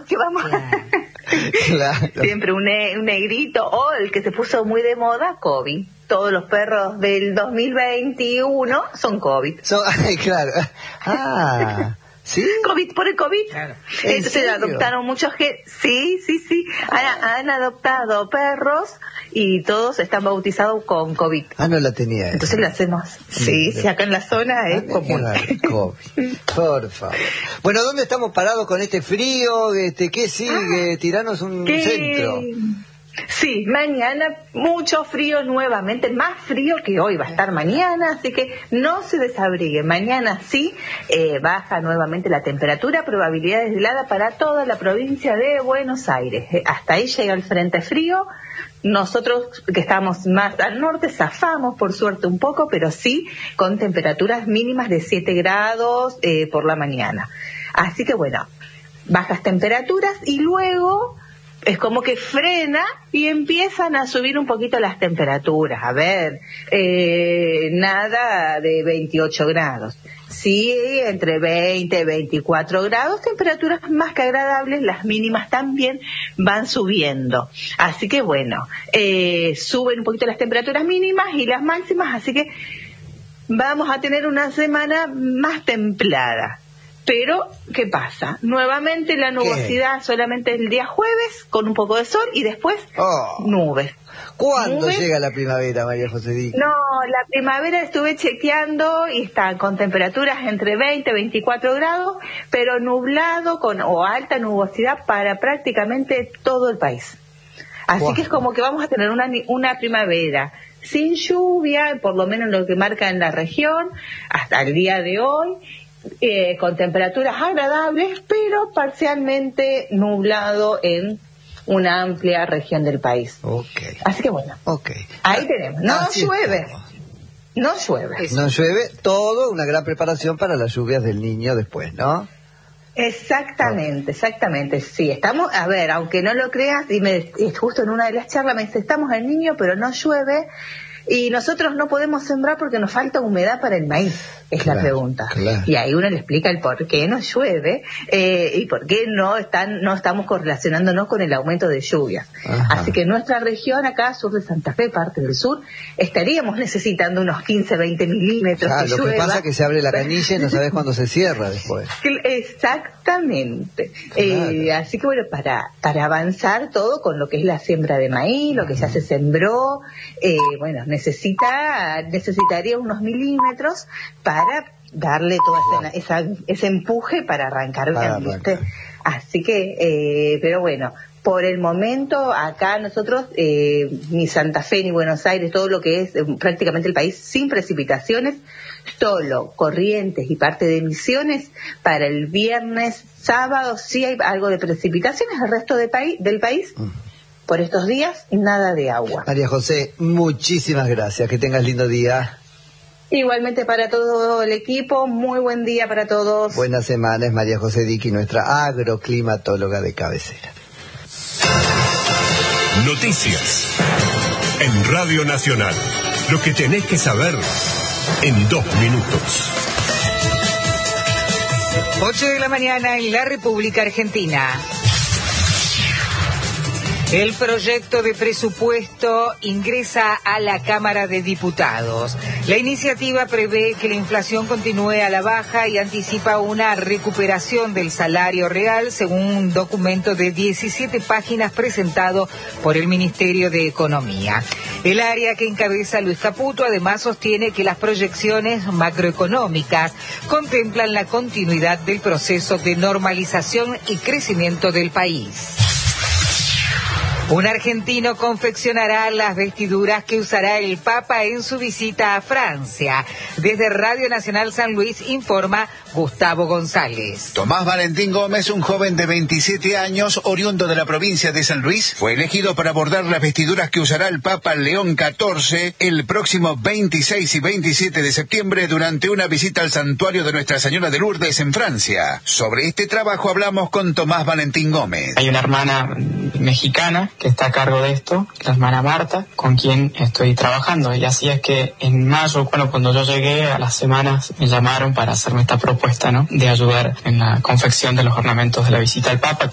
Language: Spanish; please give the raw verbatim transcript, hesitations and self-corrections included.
que vamos Claro. Claro. siempre un, ne- un negrito, o el que se puso muy de moda, COVID. Todos los perros del dos mil veintiuno son COVID. So, ay, claro. Ah, ¿sí? COVID por el COVID. Claro. ¿En Entonces serio? adoptaron muchos que sí, sí, sí. Han, han adoptado perros y todos están bautizados con COVID. Ah, no la tenía esa. Entonces lo hacemos. Sí, sí, acá en la zona es Ah, común. claro, COVID. Por favor. Bueno, ¿dónde estamos parados con este frío? Este, ¿qué sigue? Tiranos un ¿Qué? centro. Sí, mañana mucho frío nuevamente, más frío que hoy va a estar mañana, así que no se desabriguen. Mañana sí, eh, baja nuevamente la temperatura, probabilidades de helada para toda la provincia de Buenos Aires. Eh, hasta ahí llega el frente frío. Nosotros que estamos más al norte zafamos por suerte un poco, pero sí con temperaturas mínimas de siete grados eh, por la mañana. Así que bueno, bajas temperaturas y luego es como que frena y empiezan a subir un poquito las temperaturas. A ver, eh, nada de veintiocho grados. Sí, entre veinte y veinticuatro grados, temperaturas más que agradables, las mínimas también van subiendo. Así que bueno, eh, suben un poquito las temperaturas mínimas y las máximas, así que vamos a tener una semana más templada. Pero, ¿qué pasa? Nuevamente la nubosidad solamente el día jueves, con un poco de sol, y después Oh. nubes. ¿Cuándo Nubes. llega la primavera, María José Díaz? No, la primavera estuve chequeando y está con temperaturas entre veinte y veinticuatro grados, pero nublado con o alta nubosidad para prácticamente todo el país. Así Wow. que es como que vamos a tener una, una primavera sin lluvia, por lo menos lo que marca en la región, hasta el día de hoy. Eh, con temperaturas agradables, pero parcialmente nublado en una amplia región del país. Ok, Así que bueno, ok. ahí tenemos. No Así llueve, estamos. no llueve. No llueve, todo una gran preparación para las lluvias del niño después, ¿no? Exactamente, exactamente. Sí, estamos, a ver, aunque no lo creas, y me, y justo en una de las charlas me dice, estamos en niño, pero no llueve. Y nosotros no podemos sembrar porque nos falta humedad para el maíz, es Claro, la pregunta. claro. Y ahí uno le explica el por qué no llueve eh, y por qué no están no estamos correlacionándonos con el aumento de lluvias. Ajá. Así que en nuestra región, acá, sur de Santa Fe, parte del sur, estaríamos necesitando unos quince, veinte milímetros Ah, de lo que llueva. pasa es que se abre la canilla y no sabes cuándo se cierra después. Exactamente. Claro. Eh, así que bueno, para, para avanzar todo con lo que es la siembra de maíz, lo que ya se sembró, eh, bueno, necesita necesitaría unos milímetros para darle todo ese, esa, ese empuje para arrancar Para bien, ¿viste? arrancar. Así que, eh, pero bueno, por el momento acá nosotros, eh, ni Santa Fe ni Buenos Aires, todo lo que es eh, prácticamente el país sin precipitaciones, solo Corrientes y parte de Misiones para el viernes, sábado sí hay algo de precipitaciones, el resto de país, del país Mm. por estos días nada de agua. María José, muchísimas gracias, que tengas lindo día. Igualmente para todo el equipo, muy buen día para todos. Buena semana, es María José Diqui, nuestra agroclimatóloga de cabecera. Noticias en Radio Nacional. Lo que tenés que saber en dos minutos. ocho de la mañana en la República Argentina. El proyecto de presupuesto ingresa a la Cámara de Diputados. La iniciativa prevé que la inflación continúe a la baja y anticipa una recuperación del salario real, según un documento de diecisiete páginas presentado por el Ministerio de Economía. El área que encabeza Luis Caputo además sostiene que las proyecciones macroeconómicas contemplan la continuidad del proceso de normalización y crecimiento del país. Un argentino confeccionará las vestiduras que usará el Papa en su visita a Francia. Desde Radio Nacional San Luis informa Gustavo González. Tomás Valentín Gómez, un joven de veintisiete años, oriundo de la provincia de San Luis, fue elegido para bordar las vestiduras que usará el Papa León catorce el próximo veintiséis y veintisiete de septiembre durante una visita al santuario de Nuestra Señora de Lourdes en Francia. Sobre este trabajo hablamos con Tomás Valentín Gómez. Hay una hermana mexicana que está a cargo de esto, la hermana Marta, con quien estoy trabajando. Y así es que en mayo, bueno, cuando yo llegué, a las semanas me llamaron para hacerme esta propuesta, ¿no?, de ayudar en la confección de los ornamentos de la visita al Papa.